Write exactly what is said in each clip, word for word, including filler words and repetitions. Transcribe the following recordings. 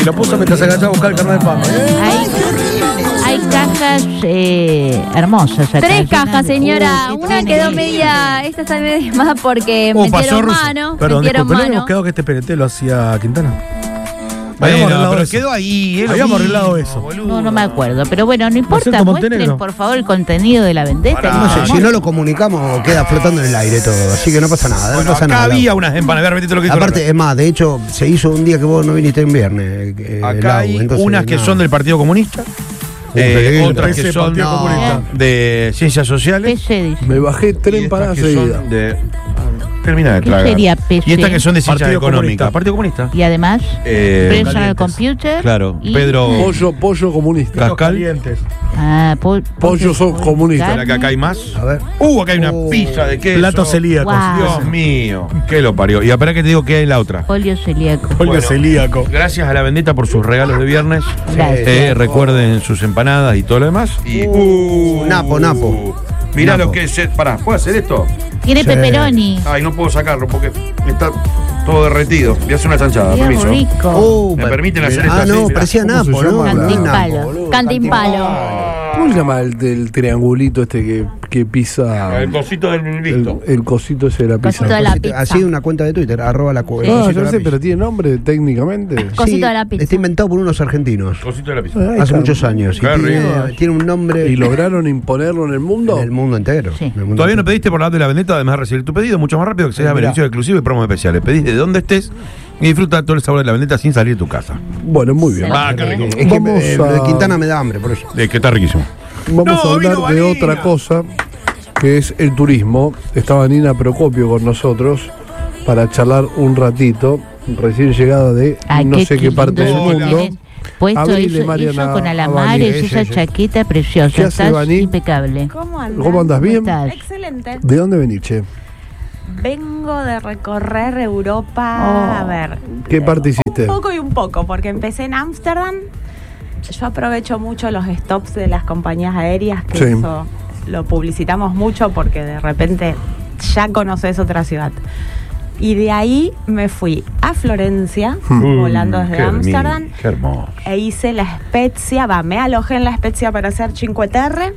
lo puso mientras se agachaba a buscar el carnet de papa. Hay, hay cajas eh, hermosas acá. Tres cajas, señora. Uy, ¿qué Una tiene? quedó media. Esta está media más porque Uh, pasó metieron Russo. mano. Perdón, metieron disculpe, mano. hemos quedado que este P N T lo hacía Quintana. Bueno, Habíamos arreglado pero eso. quedó ahí. es lo Habíamos mismo, arreglado eso. boludo. No, no me acuerdo, pero bueno, no importa, Marcelo muestren Montenegro. por favor el contenido de la vendetta. Pará. No sé, si no lo comunicamos queda flotando en el aire todo, así que no pasa nada, Bueno, no pasa acá nada. había unas empanadas. A ver, vete lo que dijo Aparte, Lola. es más, de hecho, se hizo un día que vos no viniste en viernes. eh, Acá Lau, hay entonces, unas que nada. son del Partido Comunista. Uh, eh, qué lindo. otras que Ese son Partido no. Comunista. de ciencias sociales. P C dice. Me bajé tres y estas empanadas que son seguidas. de. Termina de ¿Qué tragar. sería P C? Y estas que son de ciencias Partido económicas. Comunista. Partido Comunista. Y además, Eh, Personal calientes. Computer. Claro, y- Pedro. Pollo, pollo comunista. Cascal. Los calientes. Ah, po- Pollo son comunistas. Espera, que acá hay más. A ver. Uh, acá hay una Oh. pizza de queso. Platos celíacos. Guau. Dios mío, qué lo parió. Y espera que te digo que hay en la otra. Polio celíaco. Polio Bueno. celíaco. Gracias a la vendetta por sus regalos de viernes. Gracias. Eh, recuerden sus empanadas y todo lo demás. Y, Uh, Napo, Napo. Mirá Napo. lo que es. Pará, ¿puedo hacer esto? Tiene Sí. pepperoni. Ay, no puedo sacarlo porque está todo derretido. Voy a hacer una chanchada, Qué permiso. rico. Uh, ¿Me pa- permiten hacer Ah, esta no, así? parecía ¿Cómo se Napo, ¿no? llama? No, Cantimpalo. Napo, boludo. Cantimpalo. ¿Cómo se llama el del triangulito este que, que pisa El cosito del el, visto. el cosito ese de la pizza? Cosito de la pizza. Así una cuenta de Twitter, arroba la cu- Sí. Ah, cosito yo de la sé, pizza. pero tiene nombre técnicamente. Cosito de la pizza. Está inventado por unos argentinos Cosito de la pizza. Ahí hace está. muchos años. Y Qué tiene, rico. tiene un nombre ¿Y lograron imponerlo en el mundo? en el mundo entero. Sí. en el mundo Todavía no entero. pediste por la app de la vendetta, además de recibir tu pedido mucho más rápido, que sea Mirá. beneficios exclusivos y promos especiales. Pedís de donde estés y disfruta todo el sabor de la vendetta sin salir de tu casa. Bueno, muy bien. Ah, qué rico. Es que Vamos eh, lo de a- Quintana me da hambre, por eso. Eh, que está riquísimo. Vamos No, a hablar vino de Vanina. otra cosa, que es el turismo. Estaba Nina Procopio con nosotros para charlar un ratito, recién llegada de Ay, no qué sé qué lindo parte del Hola. mundo. tenés puesto Abrile, eso, Mariana eso con Avani, alamares, ella, esa ella. chaqueta preciosa. ¿Qué hace, Estás Vani? impecable. ¿Cómo andas? ¿Cómo andas? ¿Bien? estás? Excelente. ¿De dónde venís, che? Vengo de recorrer Europa. Oh. A ver. ¿Qué parte hiciste? Un poco y un poco, porque empecé en Ámsterdam. Yo aprovecho mucho los stops de las compañías aéreas, que Sí. eso lo publicitamos mucho porque de repente ya conoces otra ciudad. Y de ahí me fui a Florencia, volando desde Mm, Qué Ámsterdam. hermoso, Qué hermoso. E hice la Spezia, va, me alojé en la Spezia para hacer Cinque Terre.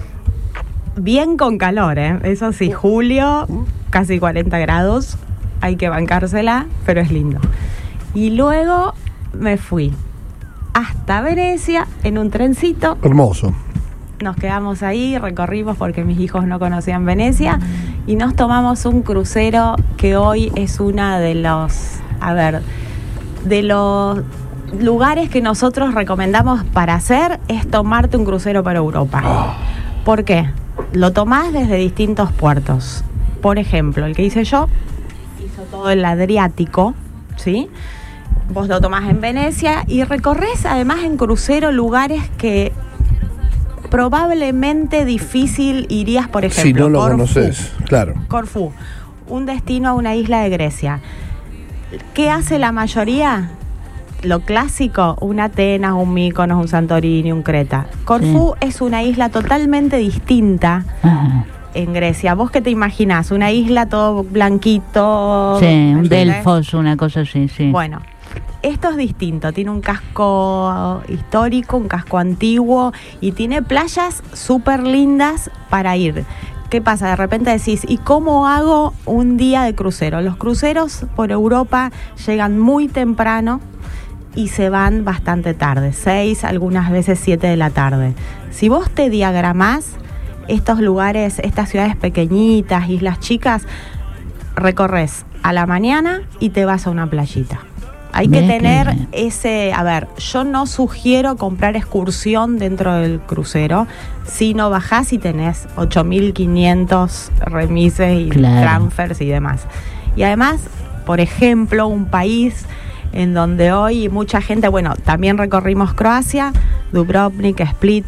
Bien con calor, ¿eh? Eso sí, julio, casi cuarenta grados. Hay que bancársela, pero es lindo. Y luego me fui hasta Venecia en un trencito. Hermoso. Nos quedamos ahí, recorrimos porque mis hijos no conocían Venecia y nos tomamos un crucero que hoy es una de los, a ver, de los lugares que nosotros recomendamos para hacer es tomarte un crucero para Europa. ¿Por qué? Lo tomás desde distintos puertos. Por ejemplo, el que hice yo hizo todo el Adriático, ¿sí? Vos lo tomás en Venecia y recorres además en crucero lugares que probablemente difícil irías, por ejemplo, Si no lo Corfú. conoces, claro. Corfú, un destino a una isla de Grecia. ¿Qué hace la mayoría? Lo clásico, un Atenas, un Míconos, un Santorini, un Creta. Corfú es una isla totalmente distinta Ajá. en Grecia. ¿Vos qué te imaginás? Una isla todo blanquito. Sí, un ¿entendés? Delfos, una cosa así, sí. Bueno, esto es distinto, tiene un casco histórico, un casco antiguo y tiene playas súper lindas para ir. ¿Qué pasa? De repente decís, ¿y cómo hago un día de crucero? Los cruceros por Europa llegan muy temprano y se van bastante tarde, seis, algunas veces siete de la tarde. Si vos te diagramás estos lugares, estas ciudades pequeñitas, islas chicas, recorres a la mañana y te vas a una playita. Hay que Mirá qué tener bien. ese, a ver, yo no sugiero comprar excursión dentro del crucero, sino bajás y tenés ocho mil quinientos remises y Claro. transfers y demás. Y además, por ejemplo, un país en donde hoy mucha gente, bueno, también recorrimos Croacia, Dubrovnik, Split,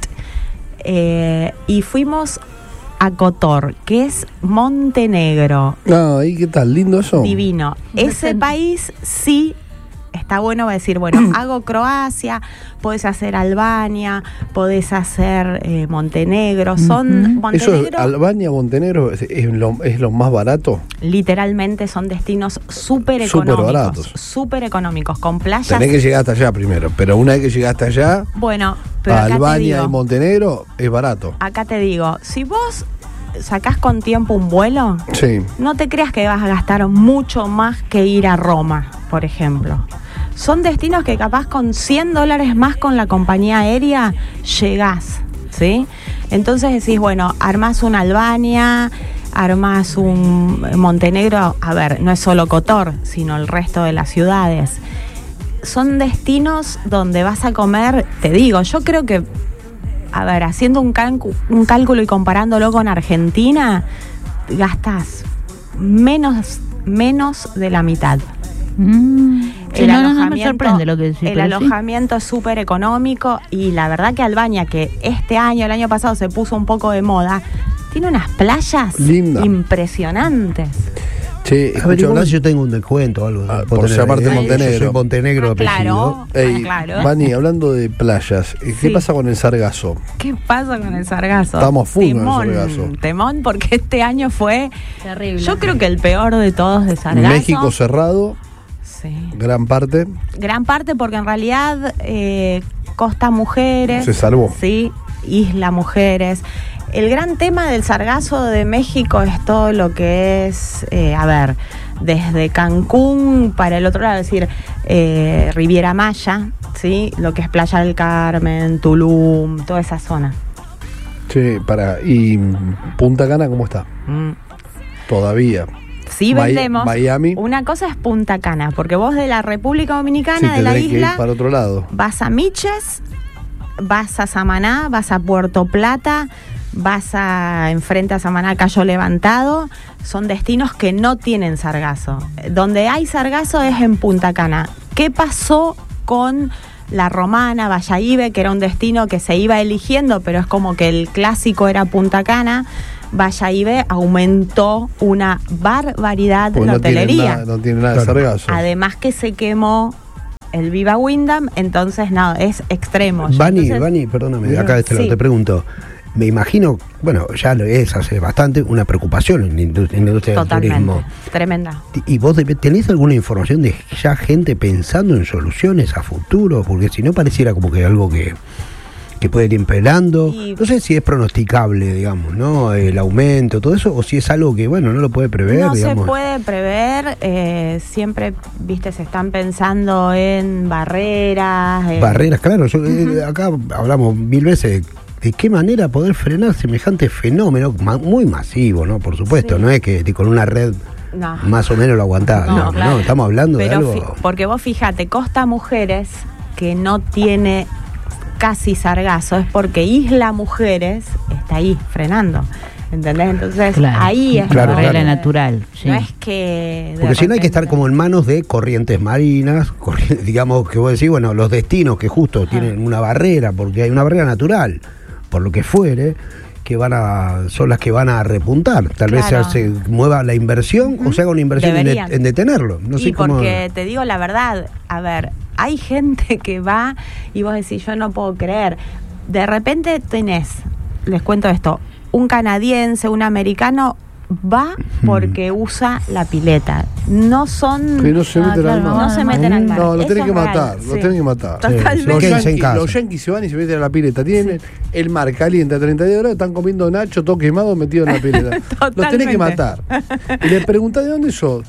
eh, y fuimos a Kotor, que es Montenegro. Ah, ¿y qué tal? ¿Lindo eso? Divino. Ese país sí está bueno decir, bueno, hago Croacia, podés hacer Albania, podés hacer eh, Montenegro. Son Ujú. Eso, Montenegro, Albania, Montenegro, es, es lo, es lo más barato. literalmente son destinos súper Súper económicos. baratos. Súper económicos, con playas. Tenés que llegar hasta allá primero, pero una vez que llegaste allá, Bueno, pero a acá te Albania digo, y Montenegro, es barato. acá te digo, si vos sacás con tiempo un vuelo, Sí. no te creas que vas a gastar mucho más que ir a Roma, por ejemplo. Son destinos que capaz con cien dólares más con la compañía aérea llegás, ¿sí? Entonces decís, bueno, armás una Albania, armás un Montenegro, a ver, no es solo Kotor, sino el resto de las ciudades. Son destinos donde vas a comer, te digo, yo creo que, a ver, haciendo un, calcu- un cálculo y comparándolo con Argentina, gastas menos, menos de la mitad. Mm. Sí, El no, no, no me alojamiento- sorprende lo que decís. El pero sí. alojamiento es súper económico y la verdad que Albania, que este año, el año pasado se puso un poco de moda, tiene unas playas Linda. impresionantes. Che, A ver, escucha, igual vos- yo tengo un descuento o algo. Ah, puedo por tener llamarte ahí. Montenegro. Yo soy Montenegro Ah, apellido. claro. Ey, Ah, claro. Vani, hablando de playas, ¿qué Sí. pasa con el sargazo? ¿Qué pasa con el sargazo? Estamos full con el temón, sargazo. temón, porque este año fue, Terrible. yo creo que el peor de todos de sargazo. México cerrado, Sí. gran parte. Gran parte porque en realidad eh, Costa Mujeres. Se salvó. Sí, Isla Mujeres. El gran tema del sargazo de México es todo lo que es, eh, a ver, desde Cancún para el otro lado, es decir, eh, Riviera Maya, ¿sí? Lo que es Playa del Carmen, Tulum, toda esa zona. Che, para, ¿y Punta Cana cómo está? Mm. Todavía. Sí, Mi- vendemos. Miami. Una cosa es Punta Cana, porque vos de la República Dominicana, Sí, de la tendré que ir isla, para otro lado. vas a Miches, vas a Samaná, vas a Puerto Plata, vas a enfrente a Samaná, Cayo Levantado. Son destinos que no tienen sargazo. Donde hay sargazo es en Punta Cana. ¿Qué pasó con La Romana, Bayahibe, que era un destino que se iba eligiendo, pero es como que el clásico era Punta Cana? Bayahibe aumentó una barbaridad Porque la no tiene hotelería. nada, no tiene nada Claro. de sargazo. Además que se quemó el Viva Windham, entonces nada, es extremo. Vani, Entonces, Vani, perdóname, Mira, acá de este lado sí. te pregunto. Me imagino, bueno, ya lo es hace bastante, una preocupación en la industria, en la industria del Totalmente, turismo. tremenda. ¿Y vos debe- tenés alguna información de ya gente pensando en soluciones a futuro? Porque si no pareciera como que algo que, que puede ir empeorando. Y- No sé si es pronosticable, digamos, ¿no? El aumento, todo eso, o si es algo que, bueno, no lo puede prever, No digamos. se puede prever, eh, siempre, viste, se están pensando en barreras. eh, Barreras, claro. Yo, eh, acá hablamos mil veces de, de qué manera poder frenar semejante fenómeno ma- muy masivo, ¿no? Por supuesto, Sí. no es que, que con una red No. más o menos lo aguantás. No, No, claro. no, estamos hablando Pero de algo. fi- porque vos fíjate, Costa Mujeres, que no tiene casi sargazo, es porque Isla Mujeres está ahí frenando. ¿Entendés? Entonces Claro. ahí es Claro, donde- Regla natural. Sí. No es que. de Porque si no hay que estar repente- como en manos de corrientes marinas, corri- digamos que vos decís, bueno, los destinos que justo tienen una barrera, porque hay una barrera natural, por lo que fuere, que van a, son las que van a repuntar. Tal vez Claro. se, se mueva la inversión o se haga una inversión en, de- Deberían. en detenerlo. No sé y cómo. porque te digo la verdad, a ver, hay gente que va y vos decís, yo no puedo creer. De repente tenés, les cuento esto, un canadiense, un americano va porque usa la pileta. No son... Que no se Ah, meten claro, al mar. no se meten al mar. No, lo Eso tienen que es real, matar, lo sí. tienen que matar. Totalmente. Los Quédense en yanquis, casa. los yanquis se van y se meten a la pileta. Tienen el mar caliente a treinta grados, están comiendo nacho, todo quemado, metido en la pileta. Los tenés que matar. Y le preguntás de dónde sos.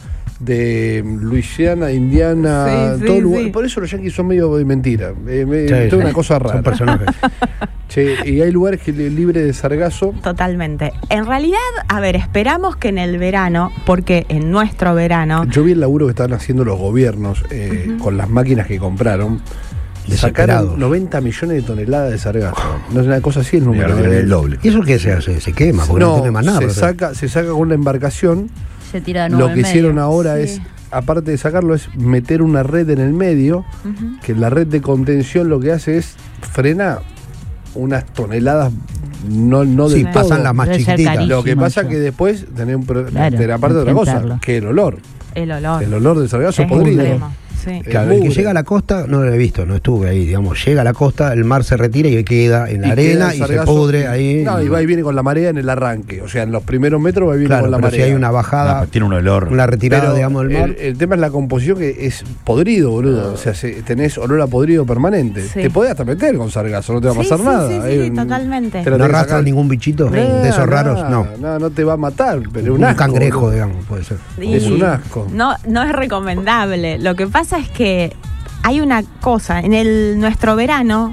De Luisiana, Indiana, Sí, todo sí, lugar. sí. Por eso los yanquis son medio de mentira. Eh, me- Sí, toda sí. una cosa Son rara. personajes. Che, y hay lugares que li- libre de sargazo. Totalmente. En realidad, a ver, esperamos que en el verano, porque en nuestro verano... Yo vi el laburo que están haciendo los gobiernos eh, con las máquinas que compraron. Desesperados. Sacaron noventa millones de toneladas de sargazo. No es una cosa así el número. Mira, ¿eh? el doble. ¿Y eso qué se hace? Se quema, porque no, No, tiene más nada. se, para hacer. saca, se saca con una embarcación. Se tira de nuevo Lo en que medio. hicieron ahora Sí. es, aparte de sacarlo, es meter una red en el medio, Ujú. que la red de contención lo que hace es frena unas toneladas, no, no Sí, del pasan todo. las más Debe ser chiquititas. carísimo. Lo que pasa eso. que después tenés un pro- Claro, te- aparte de otra cosa, enfrentarlo. que el olor. El olor. El olor del sargazo Es podrido. extremo, sí. Sí. Claro, el que llega a la costa, no lo he visto, no estuve ahí, digamos, llega a la costa, el mar se retira y queda en la Y arena queda el y se sargazo, pudre ahí. No, y va y viene con la marea en el arranque. O sea, en los primeros metros va y viene Claro, con la pero marea. si hay una bajada, No, tiene un olor. una retirada, Pero digamos, del mar. el, el tema es la composición, que es podrido, boludo. O sea, se- tenés olor a podrido permanente. Sí. Te podés hasta meter con sargazo, no te va a Sí, pasar sí, nada. sí, sí, Hay un- totalmente. te lo ¿No tenés que arrastra sacar. ningún bichito de esos raros? No. No, no te va a matar, pero es un Un asco. cangrejo, boludo. digamos, puede ser. Y Es un asco. No, no es recomendable. Lo que pasa es que hay una cosa, en el nuestro verano,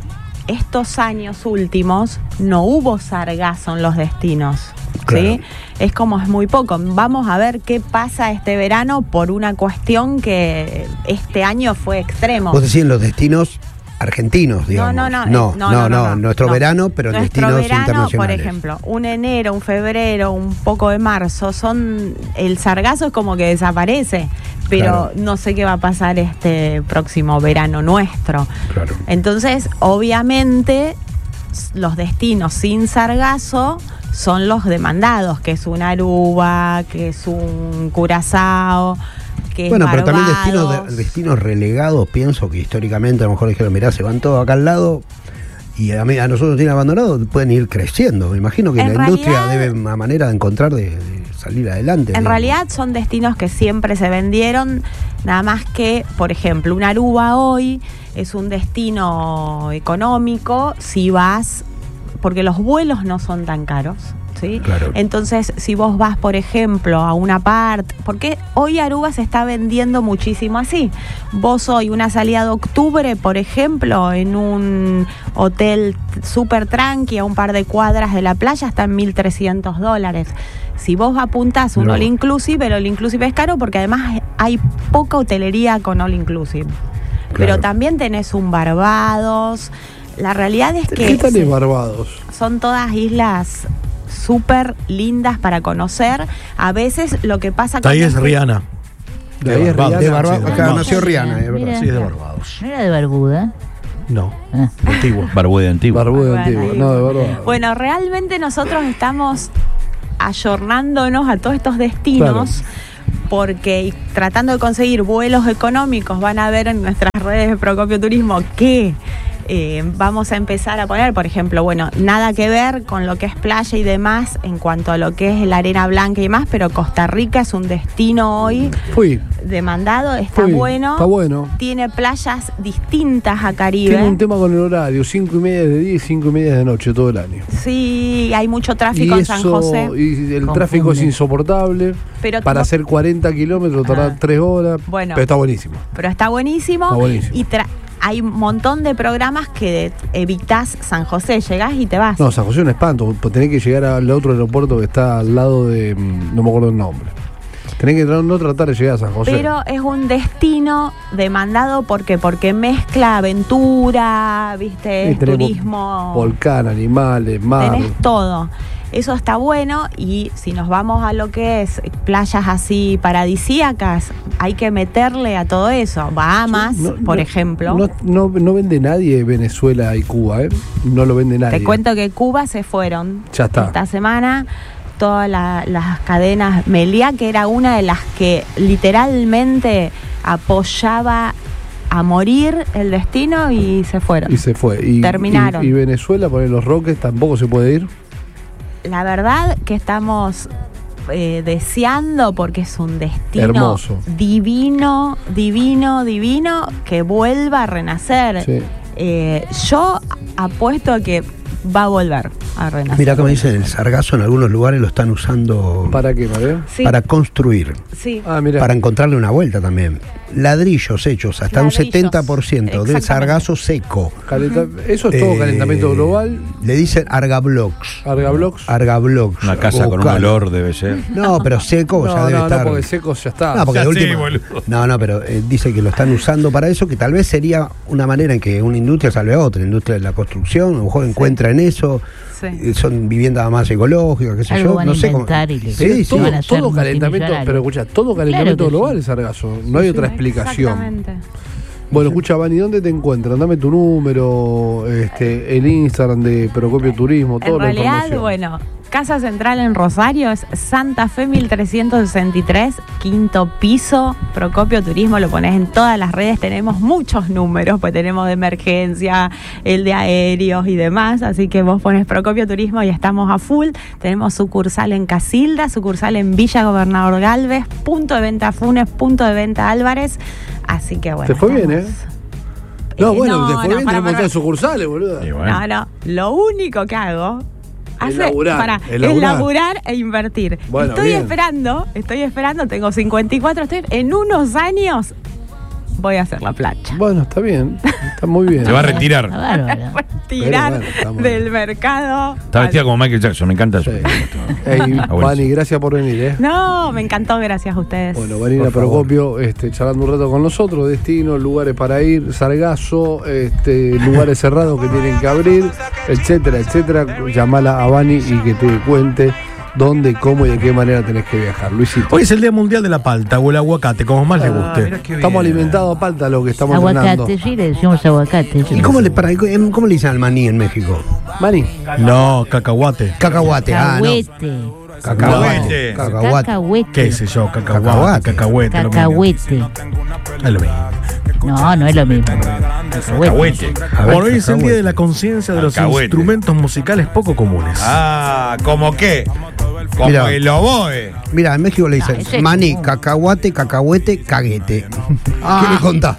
estos años últimos, no hubo sargazo en los destinos. Claro. ¿Sí? Es como es muy poco. Vamos a ver qué pasa este verano por una cuestión que este año fue extremo. Vos decís en los destinos argentinos, digamos. No, no, no, No, eh, no, no, nuestro no. verano, pero en Nuestro destinos verano, internacionales. por ejemplo, un enero, un febrero, un poco de marzo, son el sargazo es como que desaparece, pero Claro. no sé qué va a pasar este próximo verano nuestro. Claro. Entonces, obviamente, s- los destinos sin sargazo son los demandados, que es un Aruba, que es un Curazao, que Bueno, es pero también Barbados. destinos, de- destinos relegados, pienso que históricamente a lo mejor dijeron, mirá, se van todos acá al lado y a, mí- a nosotros nos tienen abandonado, pueden ir creciendo. Me imagino que En la industria realidad- debe una manera de encontrar de, de salir adelante. En digamos. realidad son destinos que siempre se vendieron, nada más que, por ejemplo, una Aruba hoy es un destino económico si vas, porque los vuelos no son tan caros. ¿Sí? Claro. Entonces, si vos vas, por ejemplo, a una parte, porque hoy Aruba se está vendiendo muchísimo así. Vos hoy una salida de octubre, por ejemplo, en un hotel súper tranqui, a un par de cuadras de la playa, está en mil trescientos dólares. Si vos apuntás un No. all inclusive, el all inclusive es caro porque además hay poca hotelería con all inclusive. Pero Claro. también tenés un Barbados. La realidad es que ¿Qué tal se- es Barbados? son todas islas súper lindas para conocer. A veces lo que pasa Hasta ahí es Rihanna. De ahí es Barbados. Rihanna. De Barbados, sí, de acá Barbados. nació Rihanna, es verdad. Mira. Sí, es de Barbados. ¿No era de Barbuda? No, Ah. antiguo. Barbude antiguo. Barbudo Bueno, antiguo, ahí- no, de Barbados. Bueno, realmente nosotros estamos ayornándonos a todos estos destinos. Porque y tratando de conseguir vuelos económicos, van a ver en nuestras redes de Procopio Turismo que eh, vamos a empezar a poner, por ejemplo, bueno, nada que ver con lo que es playa y demás en cuanto a lo que es la arena blanca y más, pero Costa Rica es un destino hoy Fui, demandado, está fui. bueno, Está bueno. tiene playas distintas a Caribe. Tiene un tema con el horario, cinco y media de día y cinco y media de noche todo el año. Sí, hay mucho tráfico Y en San eso, José. y el Confunde. tráfico es insoportable. Pero Para vos- hacer cuarenta kilómetros tardar Ah. tres horas. Bueno. Pero está buenísimo. Pero está buenísimo. Está buenísimo. Y tra- hay un montón de programas que evitás San José, llegás y te vas. No, San José es un espanto. pues Tenés que llegar al otro aeropuerto que está al lado de. mm, No me acuerdo el nombre. Tenés que no, no tratar de llegar a San José. Pero es un destino demandado porque porque mezcla aventura, viste, Y tenemos turismo. Volcán, animales, mar. Tenés todo. Eso está bueno y si nos vamos a lo que es playas así paradisíacas, hay que meterle a todo eso. Bahamas, No, por no, ejemplo. No, no, no vende nadie Venezuela y Cuba, ¿eh? No lo vende nadie. Te cuento que Cuba se fueron Ya está. esta semana todas la- las cadenas. Meliá, que era una de las que literalmente apoyaba a morir el destino, y se fueron. Y se fue. Y, Terminaron. Y, y Venezuela, poner los Roques, tampoco se puede ir. La verdad que estamos eh, deseando, porque es un destino Hermoso. divino, divino, divino, que vuelva a renacer. Sí. Eh, yo apuesto a que va a volver a renacer. Mira que me dicen, el sargazo en algunos lugares lo están usando ¿Para qué, María? Sí, para construir, sí. Ah, mira. para encontrarle una vuelta también. Ladrillos hechos hasta un Ladrillos, setenta por ciento del exactamente. sargazo seco. Calenta- Eso es todo Eh, calentamiento global. Le dicen argablocks. Argablocks. Argablocks. Una casa con un Buscalo. olor debe ser. No, pero seco ya No, debe no, estar. no, porque secos ya está. No, porque Ya de sí, última- boludo. no, no, pero eh, dice que lo están usando para eso, que tal vez sería una manera en que una industria salve a otra. La industria de la construcción, a lo mejor encuentra en eso. Sí. eh, Son viviendas más ecológicas, qué sé Algo yo. van no a sé cómo. inventar y le- Sí, sí. todo, van a ser todo calentamiento, multimillonarios. pero escucha, todo calentamiento Claro que global sí. es sargazo. No hay otra explicación. Exactamente. Bueno, escucha, Vani, ¿dónde te encuentran? Dame tu número, este, el Instagram de Procopio Turismo, toda En la realidad, información. bueno, Casa Central en Rosario es Santa Fe mil trescientos sesenta y tres, quinto piso, Procopio Turismo, lo pones en todas las redes, tenemos muchos números, pues tenemos de emergencia, el de aéreos y demás, así que vos pones Procopio Turismo y estamos a full. Tenemos sucursal en Casilda, sucursal en Villa Gobernador Galvez, punto de venta Funes, punto de venta Álvarez, así que bueno. Te fue bien, ¿eh? No, Eh, bueno, no, te fue no, bien, para, tenés un montón para. de sucursales, boludo. Y bueno. No, no, lo único que hago Es hace- laburar, para, es es laburar. laburar e invertir. Bueno, estoy bien. esperando, estoy esperando, tengo cincuenta y cuatro, estoy en unos años voy a hacer la plancha. Bueno, está bien, está muy bien. Se va a retirar. Está bárbaro. Tirar bueno, estamos del bien. mercado. Está vestida como Michael Jackson, me encanta eso. Sí. Ey, Vani, gracias por venir, ¿eh? No, me encantó, gracias a ustedes. Bueno, Vanina Por favor. Procopio, este, charlando un rato con nosotros, destinos, lugares para ir, Sargazo, este, lugares cerrados que tienen que abrir, etcétera, etcétera. Llamala a Vani y que te cuente dónde, cómo y de qué manera tenés que viajar. Luisito. Hoy es el Día Mundial de la Palta o el aguacate, como más le Ah, guste. mira qué bien. Estamos alimentados a palta lo que estamos Aguacate, entrenando. sí, le decimos aguacate. sí. ¿Y cómo le, para, cómo le dicen al maní en México? Mani, No, cacahuate. Cacahuate, ah, no. Cacahuete. Cacahuate. Cacahuate. Cacahuete. ¿Qué sé yo? Cacahuate. Cacahuate. Cacahuete. lo mismo. Cacahuete. Es lo mismo. No, no es lo mismo. Cacahuete. Cacahuete. A ver, Bueno, hoy es el cacahuete. Día de la conciencia de los Cacahuete. instrumentos musicales poco comunes. Ah, ¿cómo qué? Como Mira. el oboe. Mira, en México le dicen Ah, ese es maní, común. cacahuate, cacahuete, caguete. Ah. ¿Qué le contás?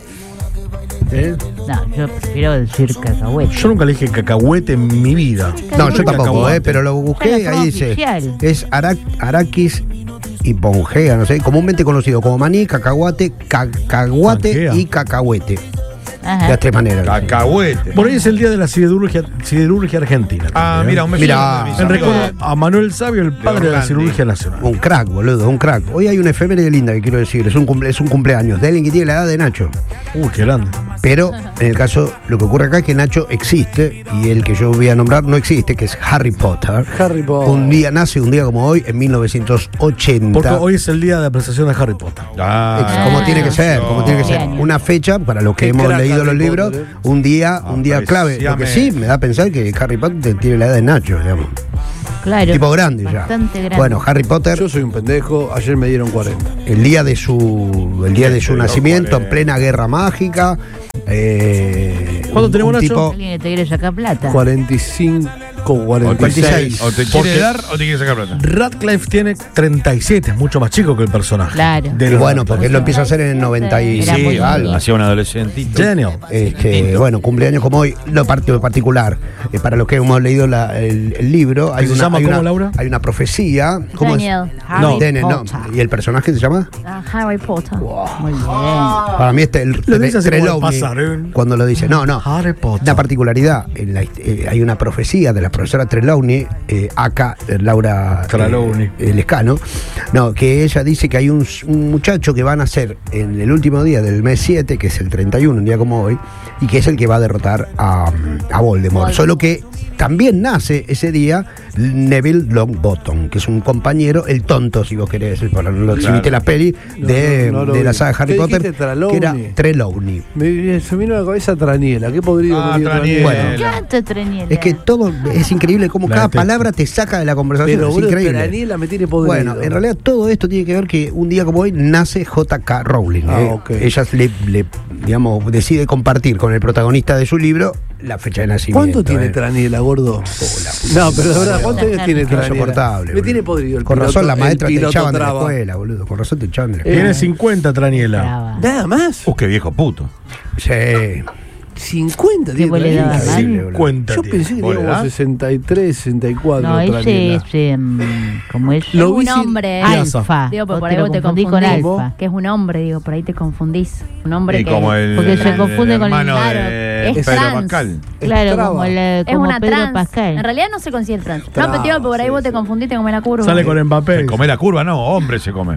¿Eh? No, yo prefiero decir cacahuete. Yo nunca le dije cacahuete en mi vida. No, yo tampoco, Cacahuate. eh, pero lo busqué Es la y ahí dice. oficial. Es ara- Araquis y Pongea, no sé, comúnmente conocido como maní, cacahuate, cacahuate Pangea. y cacahuete. De Ajá. las tres maneras. Cacahuete. Por hoy es el Día de la siderurgia, siderurgia argentina. Ah, también, mira, ¿eh? un beso Mirá. de mis En amigos recuerdo a Manuel Sabio, el padre de la Orlandi. cirugía nacional. Un crack, boludo, un crack. Hoy hay una efeméride linda que quiero decir. Es un, cumple- es un cumpleaños de alguien que tiene la edad de Nacho. Uy, qué grande. Pero en el caso, lo que ocurre acá es que Nacho existe y el que yo voy a nombrar no existe, que es Harry Potter. Harry Potter. Un día nace, un día como hoy, en mil novecientos ochenta. Porque hoy es el día de apreciación de Harry Potter. Ah, Ex- como Ah, tiene que ser, como tiene que ser. Cumpleaños. Una fecha para los que Qué hemos crack leído Harry los libros, Potter, ¿eh? un día, un día clave. Lo que sí me da a pensar que Harry Potter tiene la edad de Nacho, digamos. Claro. Tipo grande ya. Bastante grande. Bueno, Harry Potter, yo soy un pendejo, ayer me dieron cuarenta. el día de su el día de su Pero nacimiento, cuál en es. plena guerra mágica. Eh, ¿Cuánto un- tenemos, un Nacho? tipo- Alguien que te quiere sacar plata. cuarenta y cinco, o cuarenta y te, seis. cuarenta y seis. o te Porque- quiere dar o te quiere sacar plata. Radcliffe tiene treinta y siete, es mucho más chico que el personaje. Claro. De Y los bueno, Radcliffe. porque él lo empieza a hacer en el noventa y Era muy sí, algo. Hacía un adolescentito. Genial. Este, bueno, cumpleaños como hoy, lo parte particular. eh, para los que hemos leído la- el, el libro, hay ¿Qué se una, llama hay cómo, una- Laura? hay una profecía. ¿Cómo es? Daniel. No. Daniel, no. Potter. ¿Y el personaje se llama? Ah, Harry Potter. Muy bien. Para mí este el Lo dice así como Trelawney, al pasar, ¿eh? cuando lo dice. No, no. Harry Potter. Una particularidad, en la hist- eh, hay una profecía de la profesora Trelawney, eh, acá eh, Laura Trelawney. eh, Lescano, no, que ella dice que hay un, un muchacho que va a nacer en el último día del mes siete, que es el treinta y uno, un día como hoy, y que es el que va a derrotar a, a Voldemort. Voldemort. Solo que también nace ese día Neville Longbottom, que es un compañero, el tonto, si vos querés, para no lo si Claro. viste la peli de, No, no, no lo de la vi. saga de Harry ¿Qué Potter, dijiste, que era Trelawney? Trelawney. Me, se me vino a la cabeza Traniela. ¿Qué podría Ah, venir Traniela. Bueno. Canta, Treniela. Es que todo es increíble cómo La cada detesto. palabra te saca de la conversación. Pero es boludo, increíble. Traniela me tiene podrido. Bueno, en realidad todo esto tiene que ver que un día como hoy nace J K Rowling. Ah, ¿eh? ok. Ella le, le, digamos, decide compartir con el protagonista de su libro la fecha de nacimiento. ¿Cuánto tiene ¿eh? Traniela, gordo? No, pero de verdad, ¿cuántos años tiene Qué Traniela? insoportable. Me boludo. tiene podrido el Con piloto- razón la el maestra te piloto echaban de la traba. escuela, boludo. Con razón te echaban de la escuela. Tiene cincuenta, Traniela. Brava. Nada más. Uh, qué viejo puto. Sí. cincuenta tiene ¿Qué le Traniela. daba, ¿verdad? Increíble, boludo. cincuenta. Yo tiene. pensé que ¿Vos le tenía como das? sesenta y tres, sesenta y cuatro. No, ese Traniela. es. em, ¿Cómo es? Lo Es un vi sin- hombre. Piazza. Alfa. Digo, pero Vos por te ahí lo vos te confundí con confundís. Alfa. Que es un hombre, digo, por ahí te confundís. Un hombre Y que. como el, porque se el confunde con el hermano claro, de es Pedro trans. Pascal. Claro, Traba. como, la, Es como una Pedro trans. Pascal. En realidad no se considera trans. Traba, no, pero tío, por ahí sí, vos te sí. confundiste con la curva. Sale con Mbappé. Se come la curva, no, hombre se come.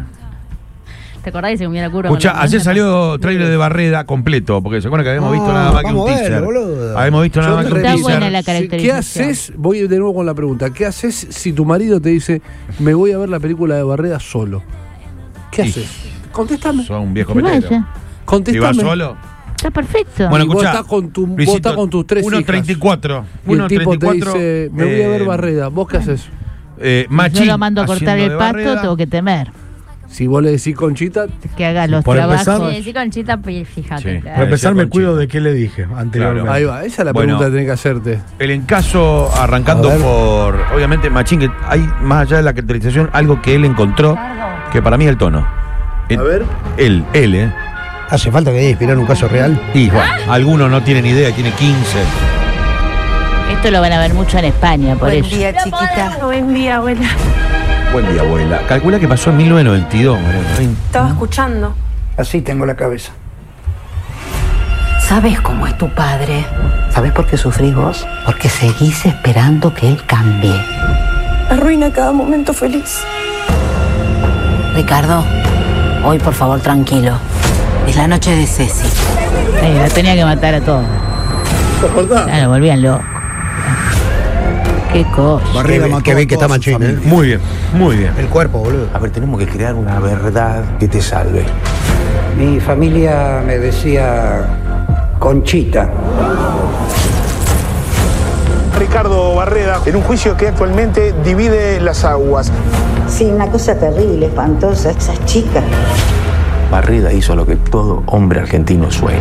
¿Te acordás que se comía la curva? Escucha, con la- ayer salió trailer de Barreda completo, porque se acuerdan que habíamos visto Ah, nada más que un vamos a verlo, teaser. boludo. Habíamos visto nada Yo más que un repito, Está buena teaser. la ¿Qué caracterización. haces? Voy de nuevo con la pregunta. ¿Qué haces si tu marido te dice, me voy a ver la película de Barreda solo? ¿Qué Sí. haces? Contéstame. Son un viejo Que petero. vaya. ¿Y va Contéstame. solo? Está perfecto. Bueno, Y vos escuchá, estás con tu- vos Luisito, estás con tus tres uno hijas. treinta y cuatro. Y el uno tipo te treinta y cuatro, dice, me voy a ver eh, Barreda. ¿Vos qué haces? Eh, Si Machín yo lo mando a cortar haciendo el de pasto, Barreda. tengo que temer Si vos le decís Conchita, que haga los Por trabajos. empezar- Sí, sí, Conchita, pues, fíjate. Sí. claro. Para empezar, me Conchita. cuido de qué le dije anteriormente. ahí va. Esa es la Bueno. pregunta que tenés que hacerte. El encaso arrancando A ver. por, obviamente, Machín, que hay más allá de la caracterización, algo que él encontró, que para mí es el tono. El- A ver. Él, él, ¿eh? ¿Hace falta que inspirar un caso real? Y bueno, algunos no tienen idea, tiene quince. Esto lo van a ver mucho en España, por eso. chiquita. Buen día, abuela. Buen día, abuela. Calcula que pasó en mil novecientos noventa y dos, Mariano. Estaba escuchando. Así tengo la cabeza. ¿Sabes cómo es tu padre? ¿Sabes por qué sufrís vos? Porque seguís esperando que él cambie. Arruina cada momento feliz. Ricardo, hoy por favor tranquilo. Es la noche de Ceci. Eh, la tenía que matar a todos. Claro, volvían locos. Qué cosa. Barriga mató que a ve que está toda su Machín, ¿eh? familia. Muy bien, muy bien. El cuerpo, boludo. A ver, tenemos que crear una verdad que te salve. Mi familia me decía Conchita. Ricardo Barreda, en un juicio que actualmente divide las aguas. Sí, una cosa terrible, espantosa. Esas chicas. Barreda hizo lo que todo hombre argentino sueña.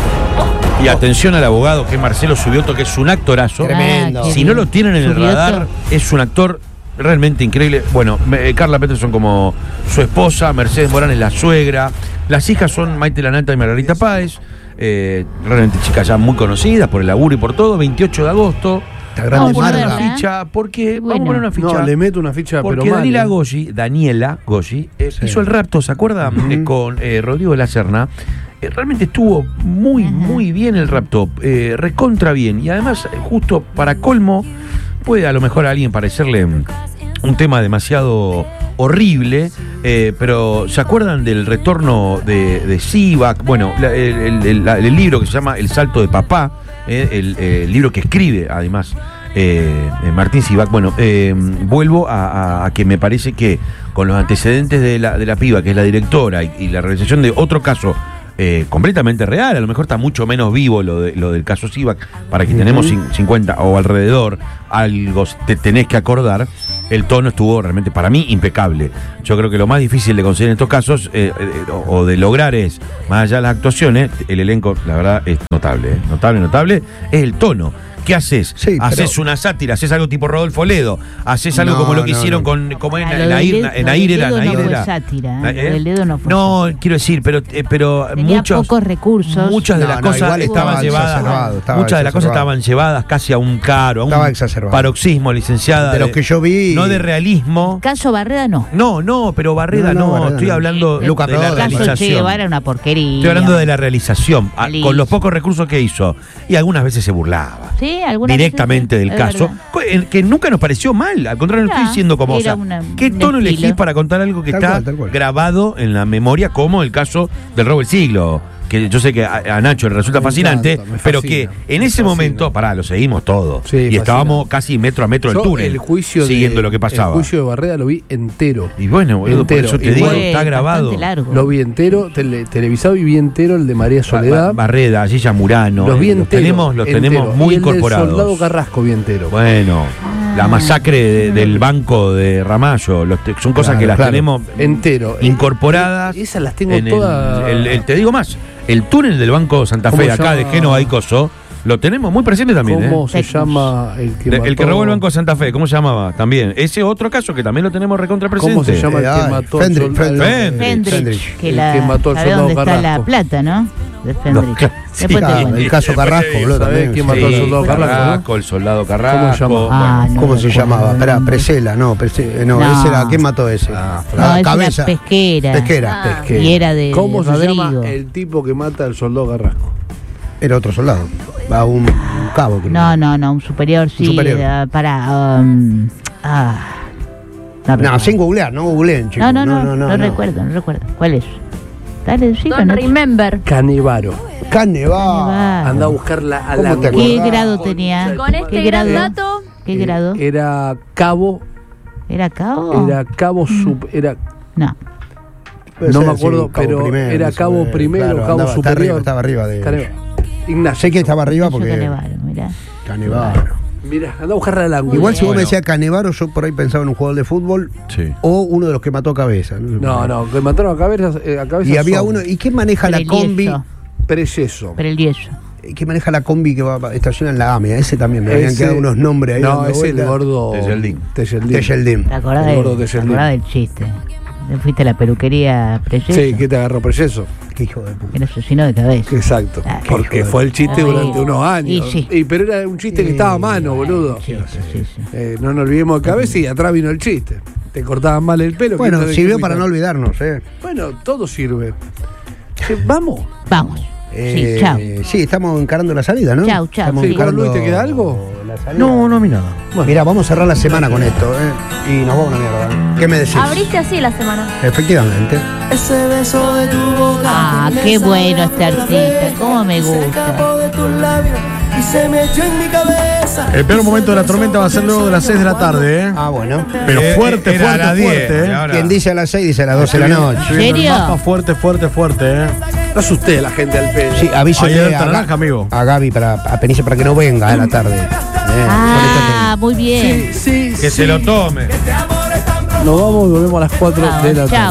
Y atención al abogado, que es Marcelo Subioto, que es un actorazo. Tremendo. Ah, qué Si no lo tienen en el Subioto. radar, es un actor realmente increíble. Bueno, me- eh, Carla Peterson como su esposa, Mercedes Morán es la suegra. Las hijas son Maite Lanata y Margarita Páez. Eh, realmente chicas ya muy conocidas por el laburo y por todo. veintiocho de agosto. Está grande Vamos a poner Marga. una ficha, porque Bueno. vamos a poner una ficha. No, le meto una ficha, Porque pero mal. Daniela ¿eh? Goyi, Daniela Goyi, eh, Sí. hizo el rapto, ¿se acuerda? Eh, con eh, Rodrigo de la Serna. Eh, realmente estuvo muy, Ajá. muy bien el rapto, eh, recontra bien. Y además, eh, justo para colmo, puede a lo mejor a alguien parecerle mm, un tema demasiado horrible, eh, pero ¿se acuerdan del retorno de, de Sivak? Bueno, la- el, el- el- la- el libro que se llama El salto de papá, eh, el, eh, el libro que escribe además eh, eh, Martín Sivak. Bueno, eh, vuelvo a, a- a que me parece que con los antecedentes de la, de la piba, que es la directora, y, y la realización de otro caso eh, completamente real, a lo mejor está mucho menos vivo lo, de, lo del caso Sivak, para que tenemos cin- cincuenta o alrededor, algo te tenés que acordar. El tono estuvo realmente, para mí, impecable. Yo creo que lo más difícil de conseguir en estos casos, eh, eh, o, o de lograr, es, más allá de las actuaciones, el elenco, la verdad, es notable, ¿eh? notable, notable, es el tono. ¿Qué haces? Sí, pero- haces una sátira, haces algo tipo Rodolfo Ledo, haces algo No, como lo que no, hicieron no. con, como en, Ah, en lo del Nair, dedo- en lo Nair del era, dedo Nair no fue era. sátira, ¿eh? ¿Eh? Lo del dedo no fue No, quiero decir, pero, eh, pero Tenía muchos, pocos recursos. muchas de No, las no, cosas igual estaban estaba llevadas, exacerbado, estaba muchas de las cosas exacerbado. estaban llevadas casi a un caro, a un Estaba exacerbado. paroxismo, licenciada. De los que yo vi- No de realismo. Caso Barreda no. No, no, pero Barreda no, No, no, Barreda estoy no. hablando Luca de la Prodan. Caso Che realización. Guevara era una porquería. Estoy hablando de la realización, a- Listo. con los pocos recursos que hizo. Y algunas veces se burlaba. Sí, algunas Directamente veces sí, del es caso, verdad. co- en- que nunca nos pareció mal, al contrario, no Ya, estoy diciendo como, o era sea, una- ¿qué un tono elegís estilo. para contar algo que Tal está cual, tal cual. grabado en la memoria, como el caso del robo del siglo? Que yo sé que a, a Nacho le resulta Me fascinante, encanta, me pero fascina, que en me ese fascina. momento, pará, lo seguimos todo. Sí, y fascina. estábamos casi metro a metro del Yo túnel, el juicio siguiendo de, lo que pasaba. El juicio de Barreda lo vi entero. Y bueno, boludo, por Entero. eso te Igual- digo, Fue está grabado. bastante largo. Lo vi entero, tele- televisado y vi entero el de María Ba- Soledad. Ba- Barreda, Gilla Murano, los vi eh, los entero, tenemos, los entero. tenemos muy Y el del incorporados. Soldado Carrasco vi entero. Bueno, la masacre de- del banco de Ramallo, los te- son cosas Claro, que las claro. tenemos Entero. incorporadas. Eh, esas las tengo en el- todas. el- el- te digo más, el túnel del Banco Santa ¿Cómo Fe, se acá de llama? Génova y Coso, lo tenemos muy presente también. ¿Cómo ¿eh? se llama el que De- el que mató- robó el Banco de Santa Fe, ¿cómo se llamaba? También. Ese otro caso que también lo tenemos recontra presente. ¿Cómo se llama el Eh, que ay, mató al Fendrich, soldado? Fendrich. Fendrich, Fendrich. que, El la, que mató al ¿sabe soldado dónde está la Carrasco? plata, no? De No, Fendrich. claro, Después sí. te Claro, cuento. el caso Carrasco, boludo, ¿Sabés también. quién sí. mató al soldado Carrasco, no? Carrasco, el soldado Carrasco. se llama? Ah, bueno. no ¿Cómo me se acuerdo llamaba? el Espera, nombre. Presela, no, Prese- no, No. ese era, ¿quién mató ese? Ah, No, es una pesquera. Pesquera. Ah. Que- Y era de ¿Cómo se Rodrigo. llama el tipo que mata al soldado Carrasco? Era otro soldado. A un, un cabo, creo. No, no, no, un superior, sí. superior. eh, para. um, ah, no, No, recuerdo. sin googlear, no googleen, chicos. no, no, no, no, recuerdo, no recuerdo. ¿Cuál es? Dale, sí, Don't remember. Canevaro. Caneva. Anda a buscarla a la ¿Cómo te ¿Qué acordás? grado tenía? Con este ¿Qué gran grado? dato, ¿Qué Eh, grado? Era cabo, ¿Era cabo? era cabo sub, era No. Puede no ser, me acuerdo, sí, cabo pero primero, era eso, cabo eh, primero, claro, cabo andaba- está superior. arriba, estaba arriba de- Canevaro. Ignacio. Sé que estaba arriba Yo porque. Canevaro, mirá. Canevaro. Mirá, anda a buscarla al ángulo. Igual si vos Bueno. me decías Canevaro, yo por ahí pensaba en un jugador de fútbol Sí. o uno de los que mató a Cabeza. No, No, no, que mataron a cabezas. Eh, a cabezas Y había son uno. ¿Y qué maneja la Pero el combi? yeso. Pereyeso. Pero el yeso. ¿Qué maneja la combi que va a estaciona en la AMIA? Ese también me habían Ese- quedado unos nombres ahí. No, dando es el vueltas. gordo. Tejeldín. Tejeldín. Tejeldín. ¿Te acordás, El del, gordo de ¿te Yeldín. acordás del chiste? ¿Te fuiste a la peluquería Preyeso? Sí, que te agarró Pereyeso. Qué hijo de puta. Era asesino de cabeza. Exacto. Ah, qué Porque hijo de- fue el chiste Ah, durante sí. unos años. Y sí. Y, pero era un chiste que estaba a mano, boludo. Sí, sí, sí, sí. Eh, no nos olvidemos de cabeza y atrás vino el chiste. Te cortaban mal el pelo. Bueno, ¿quién sabe sirvió qué para no fuiste? olvidarnos, ¿eh? Bueno, todo sirve. Eh, Vamos. Vamos. Eh, Sí, chao. Sí, estamos encarando la salida, ¿no? Chau, chau, Estamos sí. encarando Luis, ¿te queda algo? la salida. No, no, a mí nada. Mira, vamos a cerrar la semana con esto, ¿eh? Y nos vamos a una mierda. ¿Qué me decís? Abriste así la semana. Efectivamente. Ese beso de tu boca. Ah, qué bueno este artista. Cómo me gusta. De tus labios y se me echó en mi cabeza. El peor momento de la tormenta va a ser luego de las seis de la tarde, ¿eh? Ah, bueno. Pero Eh, fuerte, era a fuerte, las diez, fuerte, y ¿eh? ahora- Quien dice a las seis dice a las doce de la noche. Estoy viendo el ¿Serio? mapa fuerte, fuerte, fuerte, ¿eh? No asusté a la gente al pelo. Sí, avísale Ahí a, está naranja, Ga- amigo. a Gaby, para, a Penice para que no venga a la tarde. Eh, Ah, muy bien. Sí, sí, Que sí. se lo tome. Nos vamos y volvemos a las cuatro Vamos, de la tarde. chao.